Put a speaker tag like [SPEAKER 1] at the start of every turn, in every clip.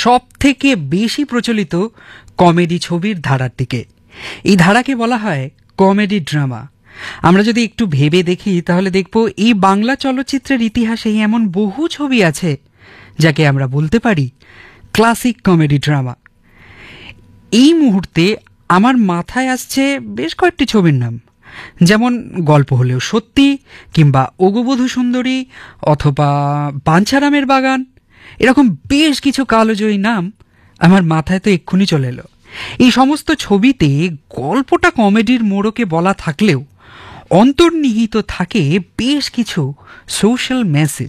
[SPEAKER 1] সব থেকে বেশি প্রচলিত কমেডি ছবির ধারার দিকে। এই ধারাকে বলা হয় কমেডি ড্রামা। আমরা যদি একটু ভেবে দেখি তাহলে দেখব এই বাংলা চলচ্চিত্রের ইতিহাসে এমন বহু ছবি আছে যাকে আমরা বলতে পারি ক্লাসিক কমেডি ড্রামা। এই মুহূর্তে আমার মাথায় আসছে বেশ কয়েকটি ছবির নাম, যেমন গল্প হলেও সত্যি, কিংবা ওগবধূ সুন্দরী, অথবা বাঞ্ছারামের বাগান। এরকম বেশ কিছু কালজয়ী নাম আমার মাথায় তো এক্ষুনি চলে এলো। এই সমস্ত ছবিতে গল্পটা কমেডির মোড়কে বলা থাকলেও অন্তর্নিহিত থাকে বেশ কিছু সোশ্যাল মেসেজ।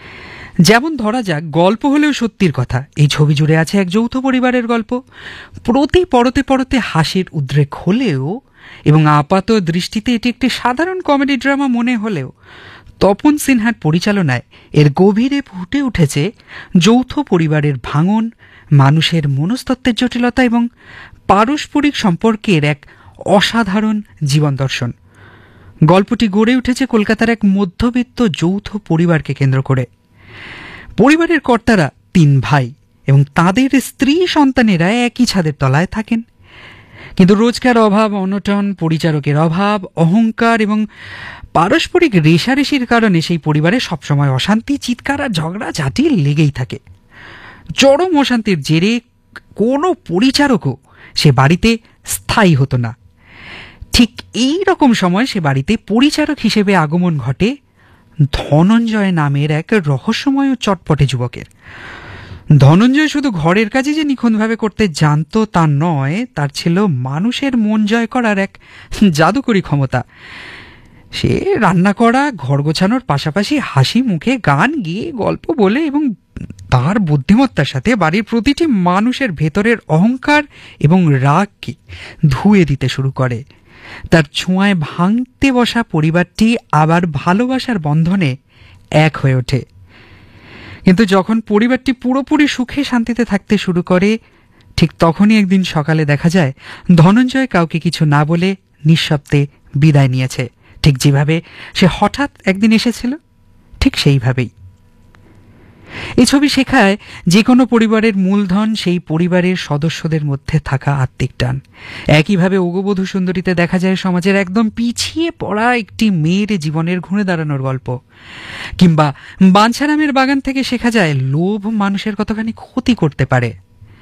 [SPEAKER 1] যেমন ধরা যাক গল্প হলেও সত্যির কথা, এই ছবি জুড়ে আছে এক যৌথ পরিবারের গল্প। প্রতি পরতে পরতে হাসির উদ্রেক হলেও এবং আপাত দৃষ্টিতে এটি একটি সাধারণ কমেডি ড্রামা মনে হলেও তপন সিনহার পরিচালনায় এর গভীরে ফুটে উঠেছে যৌথ পরিবারের ভাঙন, মানুষের মনস্তত্ত্বের জটিলতা এবং পারস্পরিক সম্পর্কের এক অসাধারণ জীবন দর্শন। গল্পটি গড়ে উঠেছে কলকাতার এক মধ্যবিত্ত যৌথ পরিবারকে কেন্দ্র করে। পরিবারের কর্তারা 3 ভাই এবং তাদের স্ত্রী সন্তানেরা একই ছাদের তলায় থাকেন। কিন্তু রোজকার অভাব, অনটন, পরিচারকের অভাব, অহংকার এবং পারস্পরিক রেষারেষির কারণে সেই পরিবারে সবসময় অশান্তি, চিৎকার আর ঝগড়া ঝাঁটি লেগেই থাকে। চরম অশান্তির জেরে কোনো পরিচারকও সে বাড়িতে স্থায়ী হতো না। ঠিক এই রকম সময় সে বাড়িতে পরিচারক হিসেবে আগমন ঘটে ধনঞ্জয় নামের এক রহস্যময় ও চটপটে যুবকের। ধনঞ্জয় শুধু ঘরের কাজই যে নিখুঁতভাবে করতে জানতো তা নয়, তার ছিল মানুষের মন জয় করার এক জাদুকরী ক্ষমতা। সে রান্না করা, ঘর গোছানোর পাশাপাশি হাসি মুখে গান গিয়ে, গল্প বলে এবং তার বুদ্ধিমত্তার সাথে বাড়ির প্রতিটি মানুষের ভেতরের অহংকার এবং রাগকে ধুয়ে দিতে শুরু করে। তার ছোঁয়ায় ভাঙতে বসা পরিবারটি আবার ভালোবাসার বন্ধনে এক হয়ে ওঠে। কিন্তু যখন পরিবারটি পুরোপুরি সুখে শান্তিতে থাকতে শুরু করে, ঠিক তখনই একদিন সকালে দেখা যায় ধনঞ্জয় কাউকে কিছু না বলে নিঃশব্দে বিদায় নিয়েছে। ঠিক যেভাবে সে হঠাৎ একদিন এসেছিল, ঠিক সেইভাবেই। এই ছবি শেখায় যে কোনো পরিবারের মূলধন সেই পরিবারের সদস্যদের মধ্যে থাকা আত্মিক টান। একইভাবে ওগবধূ সুন্দরীতে দেখা যায় সমাজের একদম পিছিয়ে পড়া একটি মেয়ের জীবনের ঘুরে দাঁড়ানোর গল্প। কিংবা বাঞ্ছারামের বাগান থেকে শেখা যায় লোভ মানুষের কতখানি ক্ষতি করতে পারে।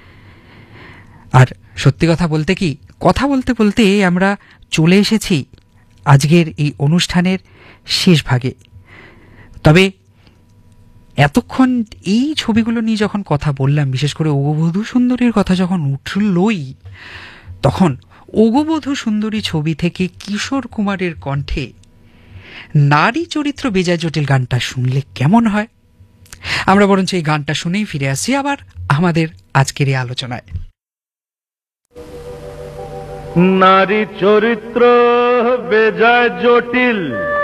[SPEAKER 1] আর সত্যি কথা বলতে কি, কথা বলতে বলতে আমরা চলে এসেছি আজকের এই অনুষ্ঠানের শেষ ভাগে। তবে এতক্ষণ এই ছবিগুলো নিয়ে যখন কথা বললাম, বিশেষ করে ওগবধূ সুন্দরীর কথা যখন উঠলই, তখন ওগবধূ সুন্দরী ছবি থেকে কিশোর কুমারের কণ্ঠে নারী চরিত্র বেজায় জটিল গানটা শুনলে কেমন হয়? আমরা বরঞ্চ এই গানটা শুনেই ফিরে আসছি আবার আমাদের আজকের এই আলোচনায়।
[SPEAKER 2] নারী চরিত্র বেজায় জটিল।